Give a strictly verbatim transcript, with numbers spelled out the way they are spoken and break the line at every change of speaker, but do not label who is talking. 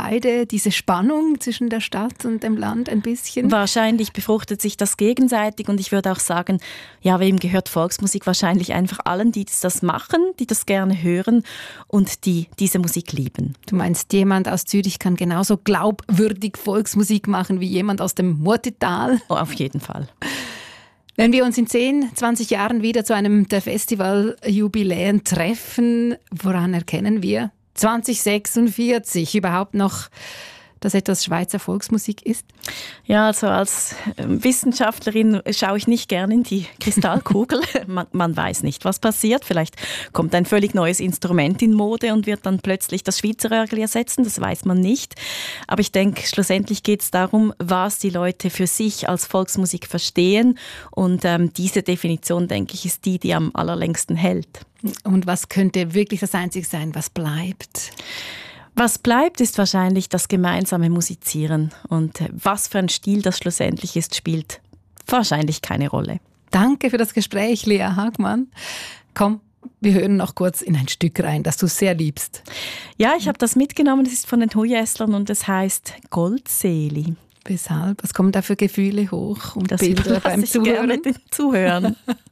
beide diese Spannung zwischen der Stadt und dem Land ein bisschen?
Wahrscheinlich befruchtet sich das gegenseitig und ich würde auch sagen, ja, wem gehört Volksmusik? Wahrscheinlich einfach allen, die das machen, die das gerne hören und die diese Musik lieben.
Du meinst, jemand aus Zürich kann genauso glaubwürdig Volksmusik machen wie jemand aus dem Murtital?
Oh, auf jeden Fall.
Wenn wir uns in zehn, zwanzig Jahren wieder zu einem der Festivaljubiläen treffen, woran erkennen wir zwanzig sechsundvierzig überhaupt noch, dass etwas Schweizer Volksmusik ist?
Ja, also als Wissenschaftlerin schaue ich nicht gerne in die Kristallkugel. man, man weiß nicht, was passiert. Vielleicht kommt ein völlig neues Instrument in Mode und wird dann plötzlich das Schweizer Röhrli ersetzen. Das weiß man nicht. Aber ich denke, schlussendlich geht es darum, was die Leute für sich als Volksmusik verstehen. Und ähm, diese Definition, denke ich, ist die, die am allerlängsten hält.
Und was könnte wirklich das Einzige sein, was bleibt?
Was bleibt, ist wahrscheinlich das gemeinsame Musizieren. Und was für ein Stil das schlussendlich ist, spielt wahrscheinlich keine Rolle.
Danke für das Gespräch, Lea Hagmann. Komm, wir hören noch kurz in ein Stück rein, das du sehr liebst.
Ja, ich habe das mitgenommen. Es ist von den Hujesslern und es heißt Goldseeli.
Weshalb? Was kommen da für Gefühle hoch und
das
Bilder beim
ich Zuhören? Gerne den Zuhören.